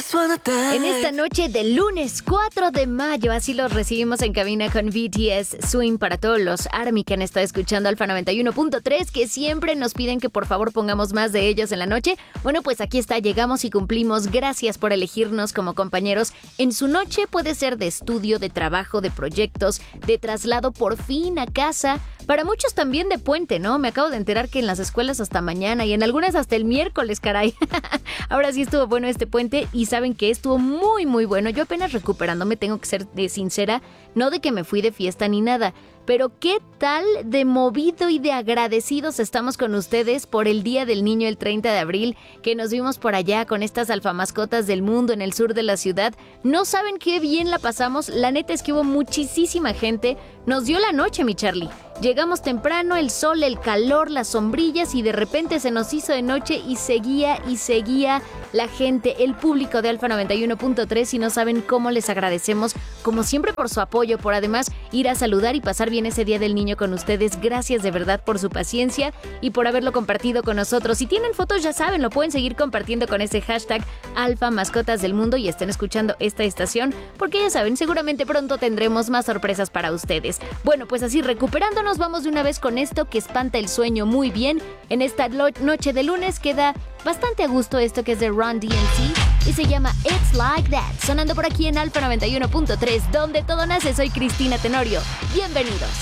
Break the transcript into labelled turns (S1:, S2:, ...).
S1: En esta noche de lunes 4 de mayo, así los recibimos en cabina con BTS Swing para todos los ARMY que han estado escuchando Alfa 91.3, que siempre nos piden que por favor pongamos más de ellos en la noche. Bueno, pues aquí está, llegamos y cumplimos. Gracias por elegirnos como compañeros en su noche. Puede ser de estudio, de trabajo, de proyectos, de traslado por fin a casa. Para muchos también de puente, ¿no? Me acabo de enterar que en las escuelas hasta mañana y en algunas hasta el miércoles, caray. Ahora sí estuvo bueno este puente y saben que estuvo muy, muy bueno. Yo apenas recuperándome, tengo que ser sincera, no de que me fui de fiesta ni nada, pero qué tal de movido y de agradecidos estamos con ustedes por el Día del Niño el 30 de abril, que nos vimos por allá con estas alfamascotas del mundo en el sur de la ciudad. No saben qué bien la pasamos, la neta es que hubo muchísima gente. Nos dio la noche, mi Charlie. Llegamos temprano, el sol, el calor, las sombrillas y de repente se nos hizo de noche y seguía la gente, el público de Alfa 91.3 y no saben cómo les agradecemos, como siempre, por su apoyo, por además ir a saludar y pasar bien ese Día del Niño con ustedes. Gracias de verdad por su paciencia y por haberlo compartido con nosotros. Si tienen fotos, ya saben, lo pueden seguir compartiendo con ese hashtag Alfa Mascotas del Mundo y estén escuchando esta estación, porque ya saben, seguramente pronto tendremos más sorpresas para ustedes. Bueno, pues así, recuperándonos, vamos de una vez con esto que espanta el sueño muy bien. En esta noche de lunes queda bastante a gusto esto que es de Run DMC y se llama It's Like That, sonando por aquí en Alfa 91.3, donde todo nace. Soy Cristina Tenorio. Bienvenidos.